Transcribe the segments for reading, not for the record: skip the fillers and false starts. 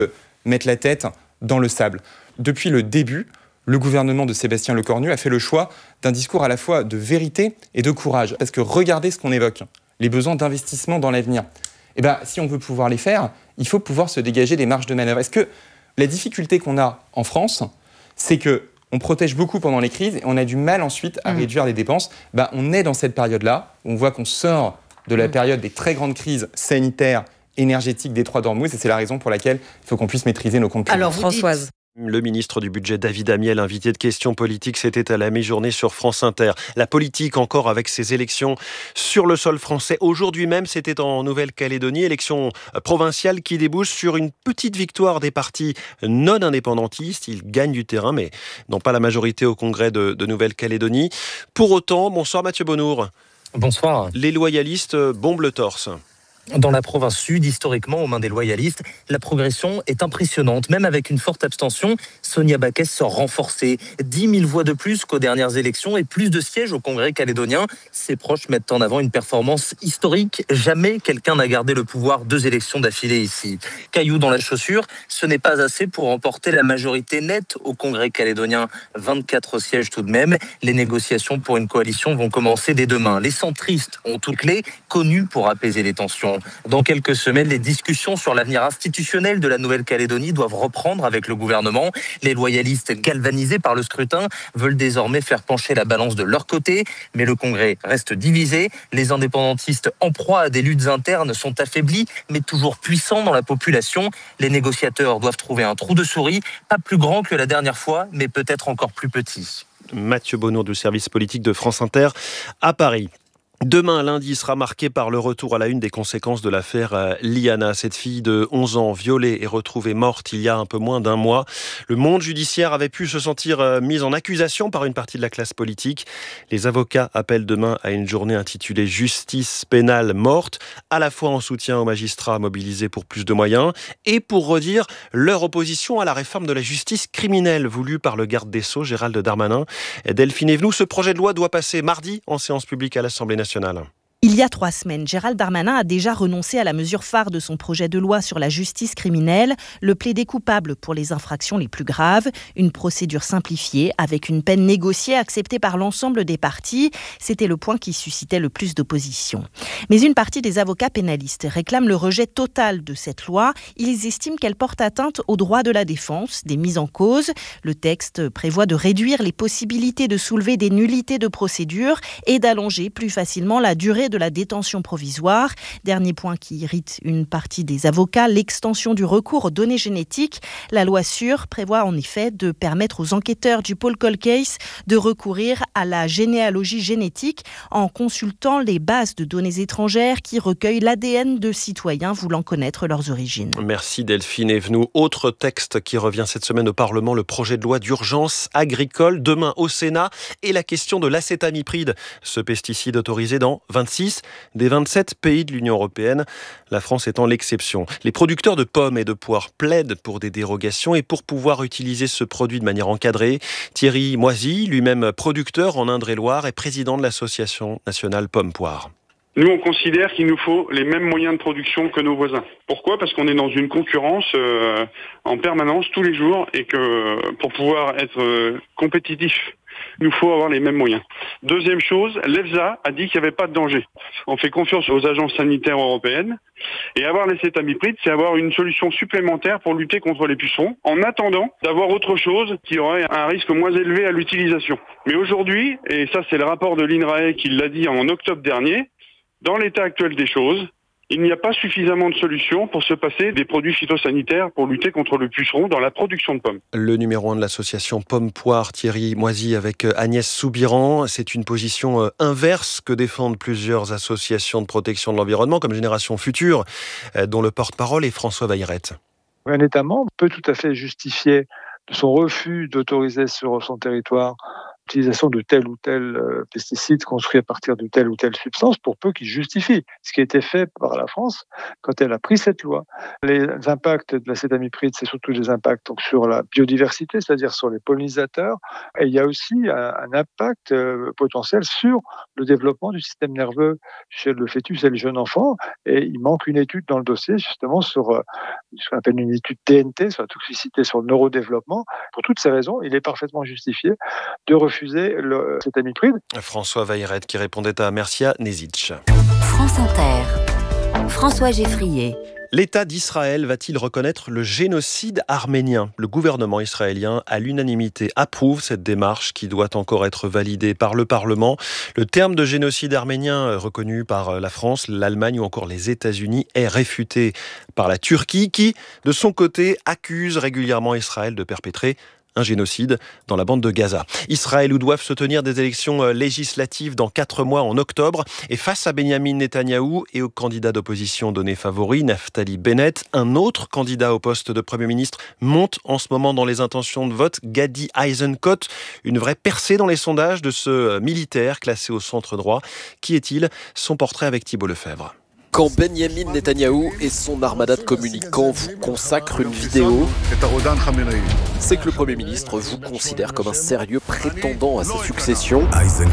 mettre la tête dans le sable. Depuis le début, le gouvernement de Sébastien Lecornu a fait le choix d'un discours à la fois de vérité et de courage. Parce que regardez ce qu'on évoque, les besoins d'investissement dans l'avenir. Eh bien, si on veut pouvoir les faire, il faut pouvoir se dégager des marges de manœuvre. Est-ce que la difficulté qu'on a en France, c'est qu'on protège beaucoup pendant les crises et on a du mal ensuite à réduire les dépenses. On est dans cette période-là, on voit qu'on sort de la période des très grandes crises sanitaires, énergétiques des trois d'Ormuz, et c'est la raison pour laquelle il faut qu'on puisse maîtriser nos comptes publics. Alors Françoise. Le ministre du Budget David Amiel, invité de questions politiques, c'était à la mi-journée sur France Inter. La politique encore avec ces élections sur le sol français. Aujourd'hui même, c'était en Nouvelle-Calédonie, élection provinciale qui débouche sur une petite victoire des partis non indépendantistes. Ils gagnent du terrain, mais n'ont pas la majorité au Congrès de Nouvelle-Calédonie. Pour autant, bonsoir Mathieu Bonnour. Bonsoir. Les loyalistes bombent le torse. Dans la province sud, historiquement, aux mains des loyalistes, la progression est impressionnante. Même avec une forte abstention, Sonia Backes sort renforcée. 10 000 voix de plus qu'aux dernières élections et plus de sièges au Congrès calédonien. Ses proches mettent en avant une performance historique. Jamais quelqu'un n'a gardé le pouvoir 2 élections d'affilée ici. Caillou dans la chaussure, ce n'est pas assez pour remporter la majorité nette au Congrès calédonien. 24 sièges tout de même. Les négociations pour une coalition vont commencer dès demain. Les centristes ont toutes clés, connus pour apaiser les tensions. Dans quelques semaines, les discussions sur l'avenir institutionnel de la Nouvelle-Calédonie doivent reprendre avec le gouvernement. Les loyalistes, galvanisés par le scrutin, veulent désormais faire pencher la balance de leur côté. Mais le Congrès reste divisé. Les indépendantistes, en proie à des luttes internes, sont affaiblis, mais toujours puissants dans la population. Les négociateurs doivent trouver un trou de souris, pas plus grand que la dernière fois, mais peut-être encore plus petit. Mathieu Bonnour du service politique de France Inter à Paris. Demain, lundi, sera marqué par le retour à la une des conséquences de l'affaire Liana. Cette fille de 11 ans, violée et retrouvée morte il y a un peu moins d'un mois. Le monde judiciaire avait pu se sentir mis en accusation par une partie de la classe politique. Les avocats appellent demain à une journée intitulée « Justice pénale morte », à la fois en soutien aux magistrats mobilisés pour plus de moyens et pour redire leur opposition à la réforme de la justice criminelle voulue par le garde des Sceaux, Gérald Darmanin. Delphine Evenou, ce projet de loi doit passer mardi en séance publique à l'Assemblée nationale. Il y a 3 semaines, Gérald Darmanin a déjà renoncé à la mesure phare de son projet de loi sur la justice criminelle, le plaider coupable pour les infractions les plus graves, une procédure simplifiée avec une peine négociée acceptée par l'ensemble des parties. C'était le point qui suscitait le plus d'opposition. Mais une partie des avocats pénalistes réclament le rejet total de cette loi. Ils estiment qu'elle porte atteinte aux droits de la défense, des mises en cause. Le texte prévoit de réduire les possibilités de soulever des nullités de procédure et d'allonger plus facilement la durée de la détention provisoire. Dernier point qui irrite une partie des avocats, l'extension du recours aux données génétiques. La loi SURE prévoit en effet de permettre aux enquêteurs du pôle Cold Case de recourir à la généalogie génétique en consultant les bases de données étrangères qui recueillent l'ADN de citoyens voulant connaître leurs origines. Merci Delphine Evenou. Autre texte qui revient cette semaine au Parlement, le projet de loi d'urgence agricole. Demain au Sénat et la question de l'acétamipride, ce pesticide autorisé dans 26 des 27 pays de l'Union européenne, la France étant l'exception. Les producteurs de pommes et de poires plaident pour des dérogations et pour pouvoir utiliser ce produit de manière encadrée. Thierry Moisy, lui-même producteur en Indre-et-Loire, est président de l'association nationale Pommes-Poires. Nous, on considère qu'il nous faut les mêmes moyens de production que nos voisins. Pourquoi ? Parce qu'on est dans une concurrence en permanence, tous les jours, et que pour pouvoir être compétitif, il nous faut avoir les mêmes moyens. Deuxième chose, l'EFSA a dit qu'il n'y avait pas de danger. On fait confiance aux agences sanitaires européennes. Et avoir l'acétamipride, c'est avoir une solution supplémentaire pour lutter contre les pucerons, en attendant d'avoir autre chose qui aurait un risque moins élevé à l'utilisation. Mais aujourd'hui, et ça c'est le rapport de l'INRAE qui l'a dit en octobre dernier, dans l'état actuel des choses, il n'y a pas suffisamment de solutions pour se passer des produits phytosanitaires pour lutter contre le puceron dans la production de pommes. Le numéro 1 de l'association Pommes-Poires, Thierry Moisy, avec Agnès Soubiran. C'est une position inverse que défendent plusieurs associations de protection de l'environnement, comme Génération Future, dont le porte-parole est François Bayrette. Un État membre peut tout à fait justifier de son refus d'autoriser sur son territoire l'utilisation de tel ou tel pesticide construit à partir de telle ou telle substance, pour peu qu'il justifie ce qui a été fait par la France quand elle a pris cette loi. Les impacts de l'acétamipride, c'est surtout des impacts donc, sur la biodiversité, c'est-à-dire sur les pollinisateurs, et il y a aussi un impact potentiel sur le développement du système nerveux chez le fœtus et le jeune enfant, et il manque une étude dans le dossier justement sur ce qu'on appelle une étude TNT, sur la toxicité sur le neurodéveloppement. Pour toutes ces raisons, il est parfaitement justifié de refuser l'acétamipride. François Weyret qui répondait à Mercia Nezic. France Inter, François Geffrier. L'État d'Israël va-t-il reconnaître le génocide arménien ? Le gouvernement israélien, à l'unanimité, approuve cette démarche qui doit encore être validée par le Parlement. Le terme de génocide arménien reconnu par la France, l'Allemagne ou encore les États-Unis est réfuté par la Turquie qui, de son côté, accuse régulièrement Israël de perpétrer un génocide dans la bande de Gaza. Israël où doivent se tenir des élections législatives dans 4 mois en octobre. Et face à Benyamin Netanyahou et au candidat d'opposition donné favori, Naftali Bennett, un autre candidat au poste de Premier ministre monte en ce moment dans les intentions de vote, Gadi Eisenkot. Une vraie percée dans les sondages de ce militaire classé au centre droit. Qui est-il ? Son portrait avec Thibault Lefebvre. Quand Benyamin Netanyahou et son armada de communicants vous consacrent une vidéo, c'est que le Premier ministre vous considère comme un sérieux prétendant à sa succession.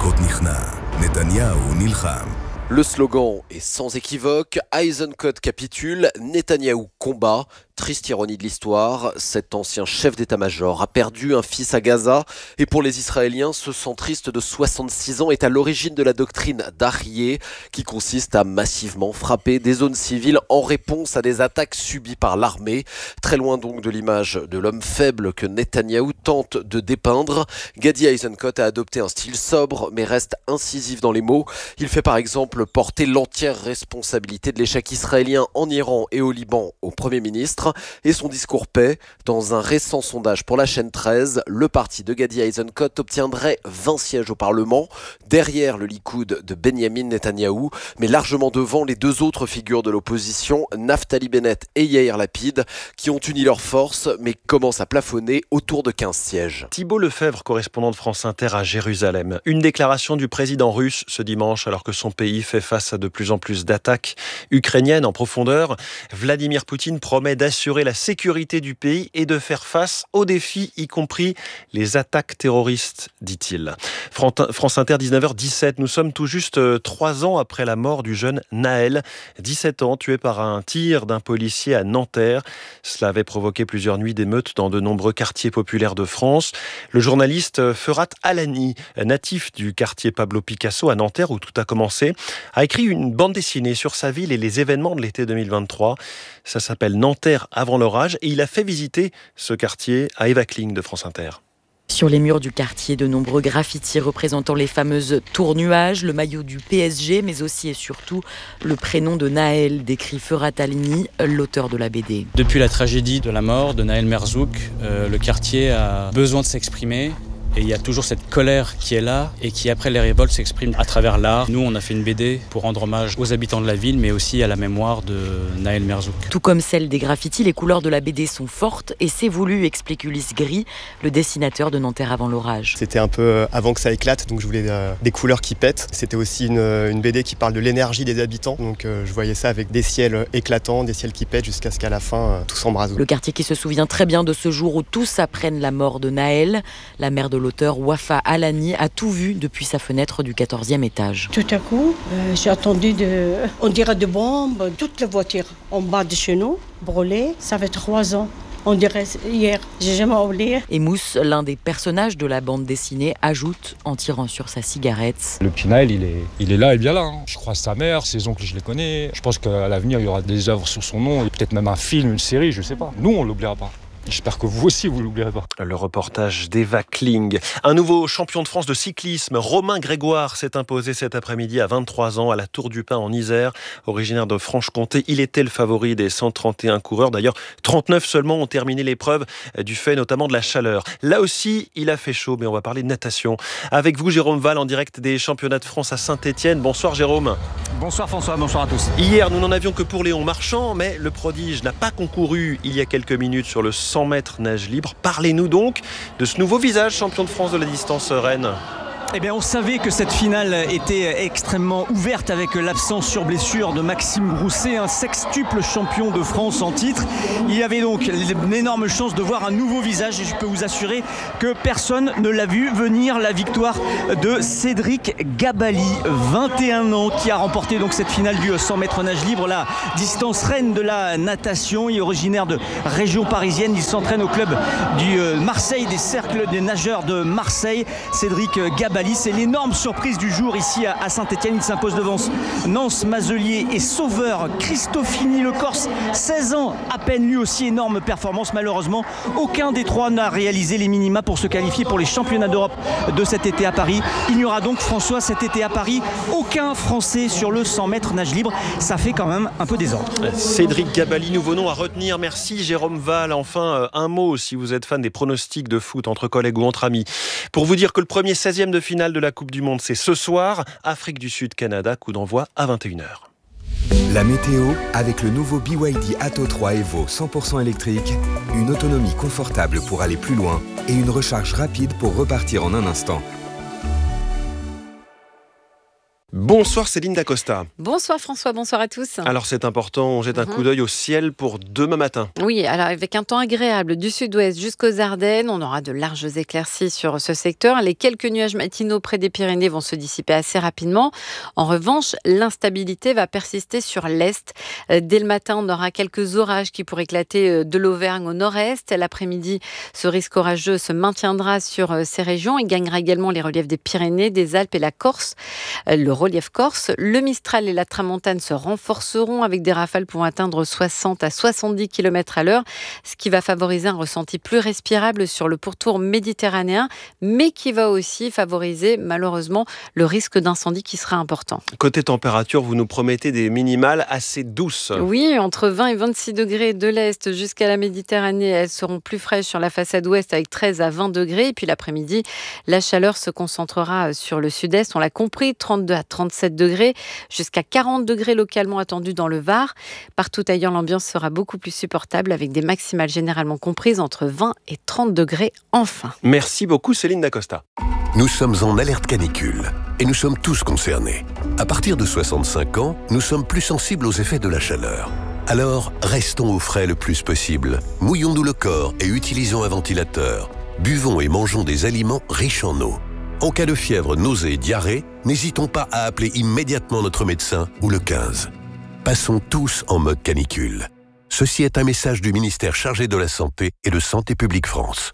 Le slogan est sans équivoque, Eisenkot capitule, Netanyahou combat. Triste ironie de l'histoire, cet ancien chef d'état-major a perdu un fils à Gaza et pour les Israéliens, ce centriste de 66 ans est à l'origine de la doctrine d'Aryeh qui consiste à massivement frapper des zones civiles en réponse à des attaques subies par l'armée. Très loin donc de l'image de l'homme faible que Netanyahou tente de dépeindre, Gadi Eisenkot a adopté un style sobre mais reste incisif dans les mots. Il fait par exemple porter l'entière responsabilité de l'échec israélien en Iran et au Liban au Premier ministre. Et son discours paie. Dans un récent sondage pour la chaîne 13, le parti de Gadi Eisenkot obtiendrait 20 sièges au Parlement, derrière le Likoud de Benyamin Netanyahou, mais largement devant les 2 autres figures de l'opposition, Naftali Bennett et Yair Lapid, qui ont uni leurs forces, mais commencent à plafonner autour de 15 sièges. Thibault Lefebvre, correspondant de France Inter à Jérusalem. Une déclaration du président russe ce dimanche, alors que son pays fait face à de plus en plus d'attaques ukrainiennes en profondeur. Vladimir Poutine promet d'assurer la sécurité du pays et de faire face aux défis, y compris les attaques terroristes, dit-il. France Inter, 19h17. Nous sommes tout juste 3 ans après la mort du jeune Naël, 17 ans, tué par un tir d'un policier à Nanterre. Cela avait provoqué plusieurs nuits d'émeutes dans de nombreux quartiers populaires de France. Le journaliste Ferhat Alani, natif du quartier Pablo Picasso à Nanterre, où tout a commencé, a écrit une bande dessinée sur sa ville et les événements de l'été 2023. Ça s'appelle Nanterre avant l'orage et il a fait visiter ce quartier à Eva Kling de France Inter. Sur les murs du quartier, de nombreux graffitis représentant les fameuses tours nuages, le maillot du PSG, mais aussi et surtout le prénom de Naël, décrit Ferhat Alani, l'auteur de la BD. Depuis la tragédie de la mort de Naël Merzouk, le quartier a besoin de s'exprimer. Et il y a toujours cette colère qui est là et qui, après les révoltes, s'exprime à travers l'art. Nous, on a fait une BD pour rendre hommage aux habitants de la ville, mais aussi à la mémoire de Naël Merzouk. Tout comme celle des graffitis, les couleurs de la BD sont fortes et c'est voulu, explique Ulysse Gris, le dessinateur de Nanterre avant l'orage. C'était un peu avant que ça éclate, donc je voulais des couleurs qui pètent. C'était aussi une BD qui parle de l'énergie des habitants, donc je voyais ça avec des ciels éclatants, des ciels qui pètent jusqu'à ce qu'à la fin, tout s'embrase. Le quartier qui se souvient très bien de ce jour où tous apprennent la mort de Naël, la mère de l'auteur Wafa Alani a tout vu depuis sa fenêtre du 14e étage. Tout à coup, j'ai entendu on dirait des bombes, toutes les voitures en bas de chez nous, brûlées. Ça fait 3 ans. On dirait hier, j'ai jamais oublié. Et Mousse, l'un des personnages de la bande dessinée, ajoute en tirant sur sa cigarette. Le petit Naël, il est là et bien là. Je croise sa mère, ses oncles, je les connais. Je pense qu'à l'avenir, il y aura des œuvres sur son nom, et peut-être même un film, une série, je sais pas. Nous, on l'oubliera pas. J'espère que vous aussi, vous ne l'oublierez pas. Le reportage d'Eva Kling. Un nouveau champion de France de cyclisme, Romain Grégoire, s'est imposé cet après-midi à 23 ans à la Tour du Pin en Isère. Originaire de Franche-Comté, il était le favori des 131 coureurs. D'ailleurs, 39 seulement ont terminé l'épreuve du fait notamment de la chaleur. Là aussi, il a fait chaud, mais on va parler de natation. Avec vous, Jérôme Val, en direct des championnats de France à Saint-Étienne. Bonsoir Jérôme. Bonsoir François, bonsoir à tous. Hier, nous n'en avions que pour Léon Marchand, mais le prodige n'a pas concouru il y a quelques minutes sur le 100 mètres nage libre. Parlez-nous donc de ce nouveau visage champion de France de la distance reine. Eh bien, on savait que cette finale était extrêmement ouverte avec l'absence sur blessure de Maxime Grousset, un sextuple champion de France en titre. Il y avait donc une énorme chance de voir un nouveau visage et je peux vous assurer que personne ne l'a vu venir. La victoire de Cédric Gabali, 21 ans, qui a remporté donc cette finale du 100 mètres nage libre, la distance reine de la natation. Il est originaire de région parisienne. Il s'entraîne au club du Marseille, des cercles des nageurs de Marseille. Cédric Gabali, c'est l'énorme surprise du jour ici à Saint-Etienne. Il s'impose devant Nance Mazelier et Sauveur Cristofini, le Corse, 16 ans à peine, lui aussi énorme performance. Malheureusement, aucun des trois n'a réalisé les minima pour se qualifier pour les championnats d'Europe de cet été à Paris. Il n'y aura donc, François, cet été à Paris, aucun Français sur le 100 mètres nage libre. Ça fait quand même un peu désordre. Cédric Gabali, nouveau nom à retenir. Merci Jérôme Val. Enfin, un mot si vous êtes fan des pronostics de foot entre collègues ou entre amis. Pour vous dire que le premier 16e de finale de la Coupe du Monde, c'est ce soir. Afrique du Sud-Canada, coup d'envoi à 21h. La météo avec le nouveau BYD Atto 3 Evo 100% électrique, une autonomie confortable pour aller plus loin et une recharge rapide pour repartir en un instant. Bonsoir Céline Dacosta. Bonsoir François, bonsoir à tous. Alors c'est important, on jette un coup d'œil au ciel pour demain matin. Oui, alors avec un temps agréable du sud-ouest jusqu'aux Ardennes, on aura de larges éclaircies sur ce secteur. Les quelques nuages matinaux près des Pyrénées vont se dissiper assez rapidement. En revanche, l'instabilité va persister sur l'est. Dès le matin, on aura quelques orages qui pourraient éclater de l'Auvergne au nord-est. L'après-midi, ce risque orageux se maintiendra sur ces régions. Il gagnera également les reliefs des Pyrénées, des Alpes et la Corse. Le relief corse, le Mistral et la Tramontane se renforceront avec des rafales pouvant atteindre 60 à 70 km à l'heure, ce qui va favoriser un ressenti plus respirable sur le pourtour méditerranéen, mais qui va aussi favoriser malheureusement le risque d'incendie qui sera important. Côté température, vous nous promettez des minimales assez douces. Oui, entre 20 et 26 degrés de l'Est jusqu'à la Méditerranée. Elles seront plus fraîches sur la façade ouest avec 13 à 20 degrés. Et puis l'après-midi, la chaleur se concentrera sur le sud-est. On l'a compris, 32 à 37 degrés, jusqu'à 40 degrés localement attendus dans le Var. Partout ailleurs, l'ambiance sera beaucoup plus supportable avec des maximales généralement comprises entre 20 et 30 degrés enfin. Merci beaucoup Céline Dacosta. Nous sommes en alerte canicule et nous sommes tous concernés. À partir de 65 ans, nous sommes plus sensibles aux effets de la chaleur. Alors, restons au frais le plus possible. Mouillons-nous le corps et utilisons un ventilateur. Buvons et mangeons des aliments riches en eau. En cas de fièvre, nausées et diarrhée, n'hésitons pas à appeler immédiatement notre médecin ou le 15. Passons tous en mode canicule. Ceci est un message du ministère chargé de la Santé et de Santé publique France.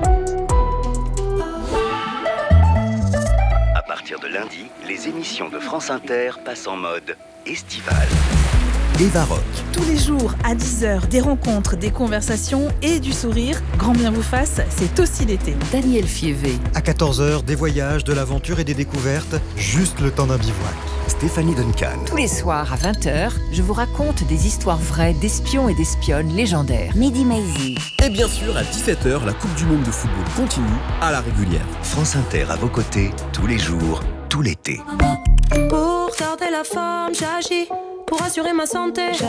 À partir de lundi, les émissions de France Inter passent en mode estival. Eva Rock. Tous les jours à 10h, des rencontres, des conversations et du sourire. Grand bien vous fasse, c'est aussi l'été. Daniel Fievé. À 14h, des voyages, de l'aventure et des découvertes, juste le temps d'un bivouac. Stéphanie Duncan. Tous les soirs à 20h, je vous raconte des histoires vraies d'espions et d'espionnes légendaires. Mehdi Maizi. Et bien sûr, à 17h, la Coupe du Monde de football continue à la régulière. France Inter à vos côtés, tous les jours, tout l'été. Pour garder la forme, j'agis. Pour assurer ma santé,